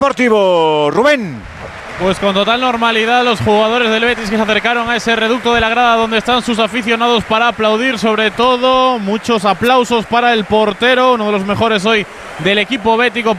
Deportivo, Rubén. Pues con total normalidad los jugadores del Betis que se acercaron a ese reducto de la grada donde están sus aficionados para aplaudir, sobre todo muchos aplausos para el portero, uno de los mejores hoy del equipo bético.